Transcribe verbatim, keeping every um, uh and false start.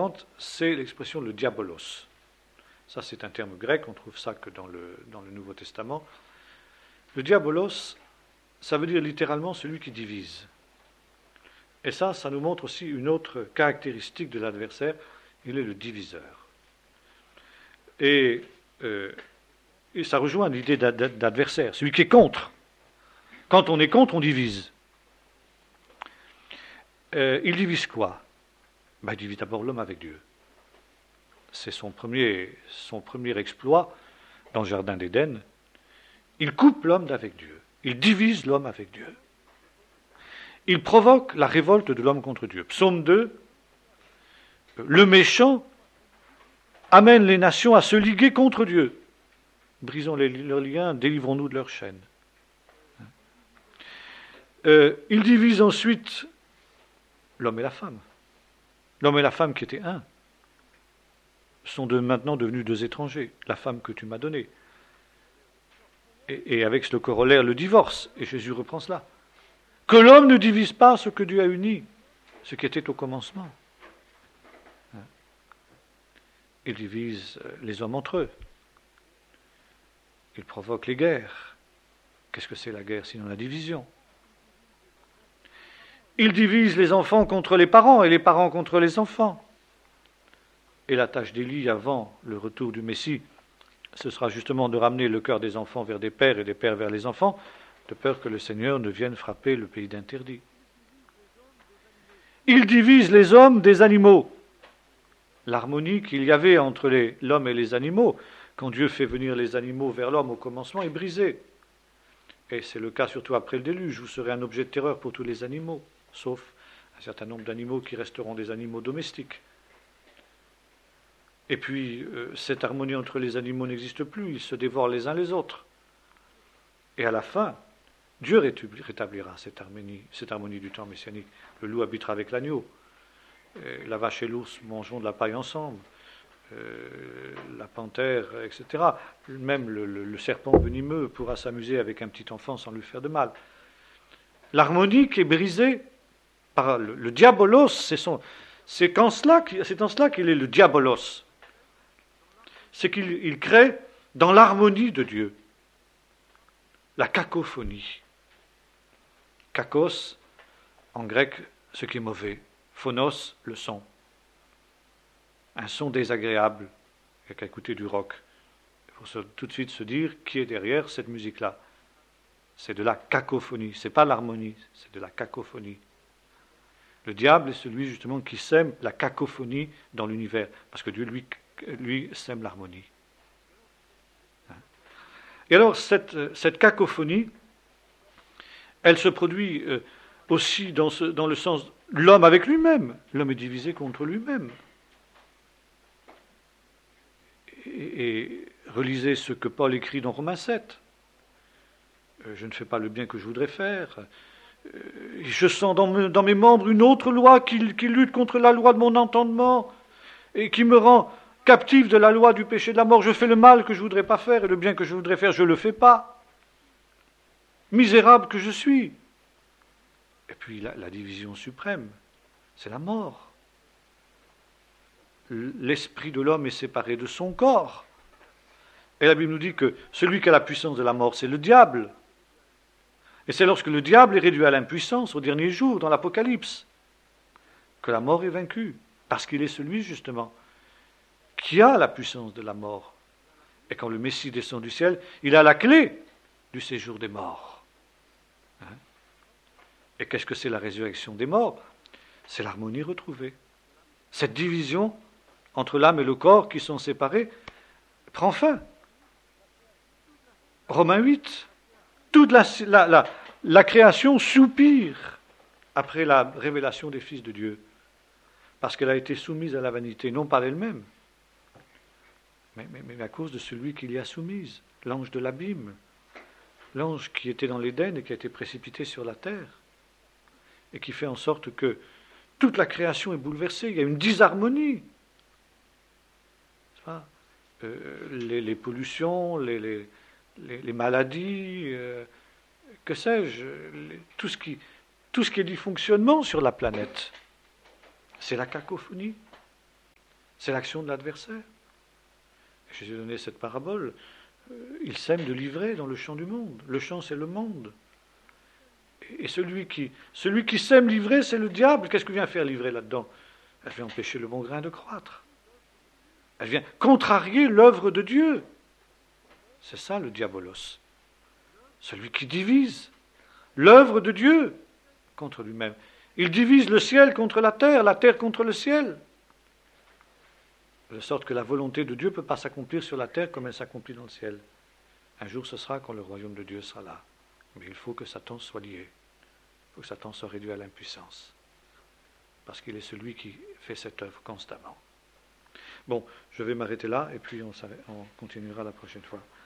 suivante, c'est l'expression le diabolos. Ça, c'est un terme grec, on trouve ça que dans le, dans le Nouveau Testament. Le diabolos, ça veut dire littéralement celui qui divise. Et ça, ça nous montre aussi une autre caractéristique de l'adversaire, il est le diviseur. Et, euh, et ça rejoint l'idée d'adversaire, celui qui est contre. Quand on est contre, on divise. Euh, il divise quoi? Ben, il divise d'abord l'homme avec Dieu. C'est son premier, son premier exploit dans le Jardin d'Éden. Il coupe l'homme d'avec Dieu. Il divise l'homme avec Dieu. Il provoque la révolte de l'homme contre Dieu. Psaume deux, le méchant amène les nations à se liguer contre Dieu. Brisons les, leurs liens, délivrons-nous de leurs chaînes. Euh, il divise ensuite l'homme et la femme. L'homme et la femme qui étaient un sont de, maintenant devenus deux étrangers. La femme que tu m'as donnée. Et, et avec le corollaire, le divorce. Et Jésus reprend cela. Que l'homme ne divise pas ce que Dieu a uni, ce qui était au commencement. Il divise les hommes entre eux. Il provoque les guerres. Qu'est-ce que c'est la guerre sinon la division? Il divise les enfants contre les parents et les parents contre les enfants. Et la tâche d'Élie avant le retour du Messie, ce sera justement de ramener le cœur des enfants vers des pères et des pères vers les enfants, de peur que le Seigneur ne vienne frapper le pays d'interdit. Il divise les hommes des animaux. L'harmonie qu'il y avait entre les, l'homme et les animaux, quand Dieu fait venir les animaux vers l'homme au commencement, est brisée. Et c'est le cas surtout après le déluge, vous serez un objet de terreur pour tous les animaux, sauf un certain nombre d'animaux qui resteront des animaux domestiques. Et puis, euh, cette harmonie entre les animaux n'existe plus, ils se dévorent les uns les autres. Et à la fin, Dieu rétablira cette harmonie, cette harmonie du temps messianique. Le loup habitera avec l'agneau. La vache et l'ours mangeront de la paille ensemble. Euh, la panthère, et cetera. Même le, le, le serpent venimeux pourra s'amuser avec un petit enfant sans lui faire de mal. L'harmonie qui est brisée par le, le diabolos, c'est, son, c'est, en cela, c'est en cela qu'il est le diabolos. C'est qu'il il crée dans l'harmonie de Dieu la cacophonie. Kakos, en grec, ce qui est mauvais. Phonos, le son. Un son désagréable. Il n'y a qu'à écouter du rock. Il faut se, tout de suite se dire qui est derrière cette musique-là. C'est de la cacophonie. Ce n'est pas l'harmonie, c'est de la cacophonie. Le diable est celui justement qui sème la cacophonie dans l'univers. Parce que Dieu, lui, lui sème l'harmonie. Et alors, cette, cette cacophonie, elle se produit euh, aussi dans, ce, dans le sens l'homme avec lui-même. L'homme est divisé contre lui-même. Et, et relisez ce que Paul écrit dans Romains sept. Euh, je ne fais pas le bien que je voudrais faire. Euh, je sens dans, me, dans mes membres une autre loi qui, qui lutte contre la loi de mon entendement et qui me rend captif de la loi du péché de la mort. Je fais le mal que je ne voudrais pas faire et le bien que je voudrais faire, je ne le fais pas. Misérable que je suis. Et puis la, la division suprême, c'est la mort. L'esprit de l'homme est séparé de son corps. Et la Bible nous dit que celui qui a la puissance de la mort, c'est le diable. Et c'est lorsque le diable est réduit à l'impuissance, au dernier jour, dans l'Apocalypse, que la mort est vaincue. Parce qu'il est celui, justement, qui a la puissance de la mort. Et quand le Messie descend du ciel, il a la clé du séjour des morts. Hein? Et qu'est-ce que c'est la résurrection des morts? C'est l'harmonie retrouvée. Cette division entre l'âme et le corps qui sont séparés prend fin. Romains huit. Toute la, la, la, la création soupire après la révélation des fils de Dieu, parce qu'elle a été soumise à la vanité, non par elle-même, mais, mais, mais à cause de celui qui l'y a soumise, l'ange de l'abîme, l'ange qui était dans l'Éden et qui a été précipité sur la terre, et qui fait en sorte que toute la création est bouleversée, il y a une disharmonie. Euh, les, les pollutions, les, les, les, les maladies, euh, que sais-je, les, tout, ce qui, tout ce qui est dysfonctionnement sur la planète, c'est la cacophonie. C'est l'action de l'adversaire. Jésus a donné cette parabole. Il sème de l'ivraie dans le champ du monde. Le champ, c'est le monde. Et celui qui, celui qui sème l'ivraie, c'est le diable. Qu'est-ce que vient faire l'ivraie là-dedans? Elle vient empêcher le bon grain de croître. Elle vient contrarier l'œuvre de Dieu. C'est ça le diabolos. Celui qui divise l'œuvre de Dieu contre lui-même. Il divise le ciel contre la terre, la terre contre le ciel. De sorte que la volonté de Dieu ne peut pas s'accomplir sur la terre comme elle s'accomplit dans le ciel. Un jour ce sera quand le royaume de Dieu sera là. Mais il faut que Satan soit lié. Il faut que Satan soit réduit à l'impuissance. Parce qu'il est celui qui fait cette œuvre constamment. Bon, je vais m'arrêter là et puis on, on continuera la prochaine fois.